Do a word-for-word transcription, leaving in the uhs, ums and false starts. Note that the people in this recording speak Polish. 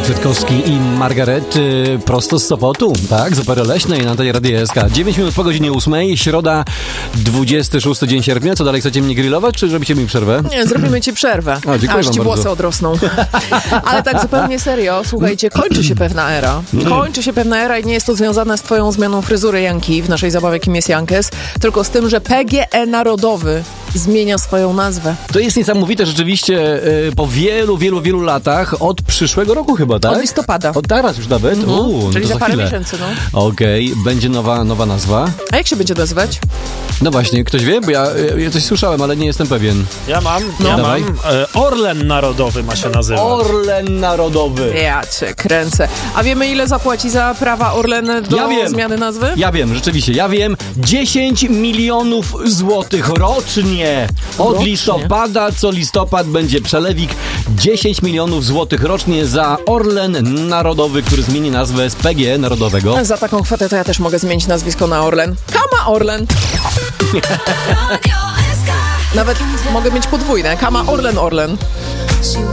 Kwiatkowski i Margaret y, prosto z Sopotu, tak? Z Opery Leśnej na tej Radia S K. dziewięć minut po godzinie ósmej, środa, dwudziesty szósty dzień sierpnia. Co dalej, chcecie mnie grillować, czy zrobicie mi przerwę? Nie, zrobimy ci przerwę. A, dziękuję Aż wam ci bardzo. włosy odrosną. Ale tak zupełnie serio, słuchajcie, kończy się pewna era. Kończy się pewna era i nie jest to związane z twoją zmianą fryzury Janki w naszej zabawie Kim jest Jankes, tylko z tym, że P G E Narodowy zmienia swoją nazwę. To jest niesamowite rzeczywiście y, po wielu, wielu, wielu latach od przyszłego roku chyba, tak? Od listopada. Od teraz już nawet? Mhm. Uuu, Czyli to za parę chwilę. miesięcy, no. Okej, okay. Będzie nowa, nowa nazwa. A jak się będzie nazywać? No właśnie, ktoś wie? Bo ja, ja coś słyszałem, ale nie jestem pewien. Ja mam, No. ja Dawaj. mam. E, Orlen Narodowy ma się nazywać. Orlen Narodowy. Ja cię kręcę. A wiemy, ile zapłaci za prawa Orlen do Ja wiem. zmiany nazwy? Ja wiem, rzeczywiście, ja wiem. dziesięć milionów złotych rocznie. Od Rocznie? listopada, co listopad będzie przelewik. dziesięć milionów złotych rocznie za Orlen Narodowy, który zmieni nazwę z P G E Narodowego. Za taką kwotę to ja też mogę zmienić nazwisko na Orlen. Kama Orlen. Nawet mogę mieć podwójne. Kama Orlen Orlen.